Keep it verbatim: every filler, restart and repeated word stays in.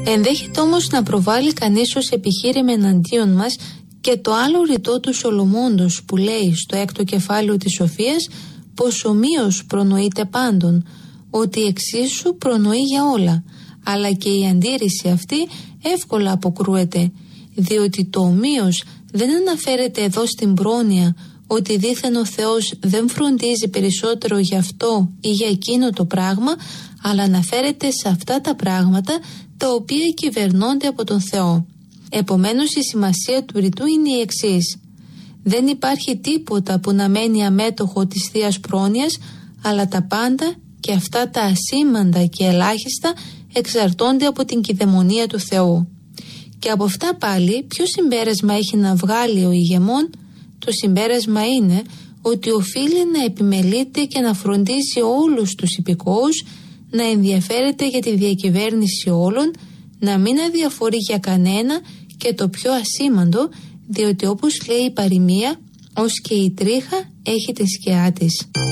Ενδέχεται όμως να προβάλλει κανείς ως επιχείρημα εναντίον μας και το άλλο ρητό του Σολομώντος που λέει στο έκτο κεφάλαιο της Σοφίας πως ομοίως προνοείται πάντων, ότι εξίσου προνοεί για όλα, αλλά και η αντίρρηση αυτή εύκολα αποκρούεται, διότι το ομοίως δεν αναφέρεται εδώ στην πρόνοια ότι δήθεν ο Θεός δεν φροντίζει περισσότερο για αυτό ή για εκείνο το πράγμα, αλλά αναφέρεται σε αυτά τα πράγματα τα οποία κυβερνώνται από τον Θεό. Επομένως η σημασία του ρητού είναι η εξής: δεν υπάρχει τίποτα που να μένει αμέτωχο της Θείας Πρόνοιας, αλλά τα πάντα και αυτά τα ασήμαντα και ελάχιστα εξαρτώνται από την κηδαιμονία του Θεού. Και από αυτά πάλι ποιο συμπέρασμα έχει να βγάλει ο ηγεμόν? Το συμπέρασμα είναι ότι οφείλει να επιμελείται και να φροντίζει όλους τους υπηκόους, να ενδιαφέρεται για τη διακυβέρνηση όλων, να μην αδιαφορεί για κανένα και το πιο ασήμαντο, διότι όπως λέει η παροιμία, ως και η τρίχα έχει τη σκιά της.